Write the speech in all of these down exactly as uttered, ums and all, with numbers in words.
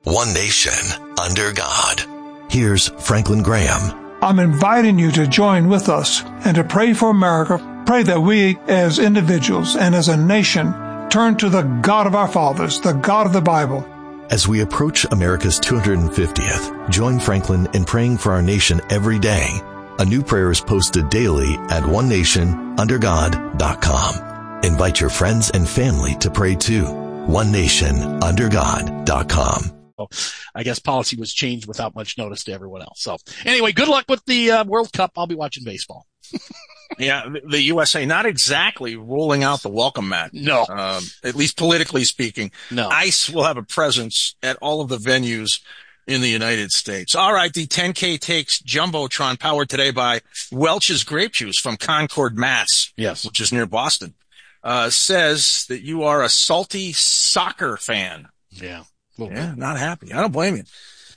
one nation, under God. Here's Franklin Graham. I'm inviting you to join with us and to pray for America. Pray that we as individuals and as a nation turn to the God of our fathers, the God of the Bible. As we approach America's two hundred fiftieth, join Franklin in praying for our nation every day. A new prayer is posted daily at one nation under god dot com. Invite your friends and family to pray too. one nation under god dot com. I guess policy was changed without much notice to everyone else. So anyway, good luck with the uh, World Cup. I'll be watching baseball. Yeah, the U S A not exactly rolling out the welcome mat. No. Um, at least politically speaking. No. ICE will have a presence at all of the venues in the United States. All right, the ten K Takes Jumbotron, powered today by Welch's Grape Juice from Concord, Mass. Yes. Which is near Boston, uh, says that you are a salty soccer fan. Yeah. Yeah, not happy. I don't blame you.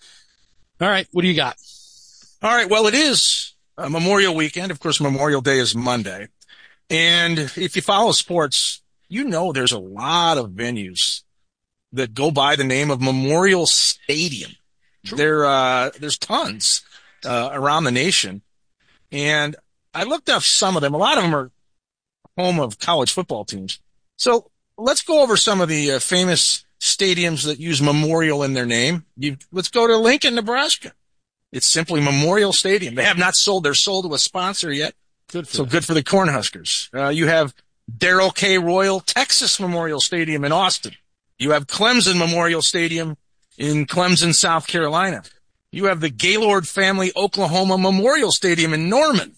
All right, what do you got? All right, well, it is a Memorial Weekend. Of course, Memorial Day is Monday. And if you follow sports, you know there's a lot of venues that go by the name of Memorial Stadium. True. There, uh, there's tons uh, around the nation. And I looked up some of them. A lot of them are home of college football teams. So let's go over some of the uh, famous stadiums that use Memorial in their name. You, let's go to Lincoln, Nebraska. It's simply Memorial Stadium. They have not sold their soul to a sponsor yet. Good for so them. Good for the Cornhuskers. Uh, you have Darrell K. Royal Texas Memorial Stadium in Austin. You have Clemson Memorial Stadium in Clemson, South Carolina. You have the Gaylord Family Oklahoma Memorial Stadium in Norman.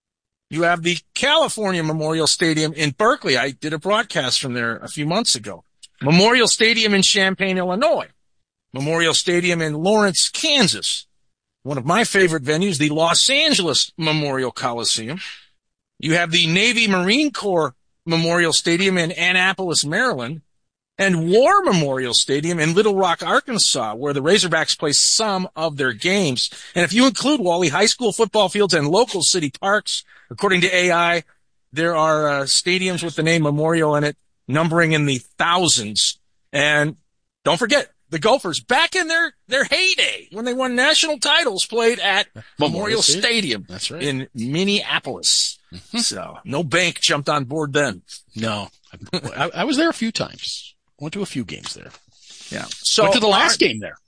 You have the California Memorial Stadium in Berkeley. I did a broadcast from there a few months ago. Memorial Stadium in Champaign, Illinois. Memorial Stadium in Lawrence, Kansas. One of my favorite venues, the Los Angeles Memorial Coliseum. You have the Navy Marine Corps Memorial Stadium in Annapolis, Maryland. And War Memorial Stadium in Little Rock, Arkansas, where the Razorbacks play some of their games. And if you include Wally high school football fields and local city parks, according to A I, there are uh, stadiums with the name Memorial in it, numbering in the thousands. And don't forget, the Gophers, back in their, their heyday, when they won national titles, played at Memorial, Memorial Stadium. That's right. In Minneapolis. Mm-hmm. So no bank jumped on board then. No. I, I was there a few times. Went to a few games there. Yeah. So went to the last game there.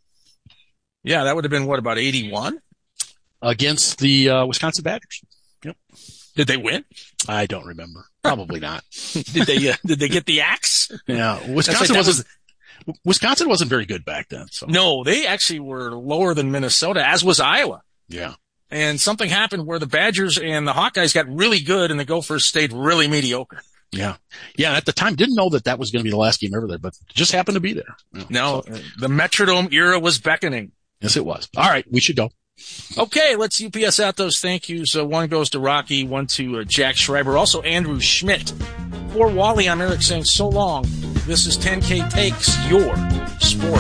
Yeah, that would have been, what, about eighty-one? Against the uh, Wisconsin Badgers. Yep. Did they win? I don't remember. Probably not. Did they uh, Did they get the axe? Yeah. Wisconsin like wasn't was, Wisconsin wasn't very good back then. So. No, they actually were lower than Minnesota, as was Iowa. Yeah. And something happened where the Badgers and the Hawkeyes got really good and the Gophers stayed really mediocre. Yeah. Yeah. At the time, didn't know that that was going to be the last game ever there, but just happened to be there. Yeah. No, so. The Metrodome era was beckoning. Yes, it was. All right. We should go. Okay. Let's U P S out those thank yous. Uh, one goes to Rocky, one to uh, Jack Schreiber, also Andrew Schmidt. For Wally, I'm Eric saying so long. This is ten K Takes, your sport.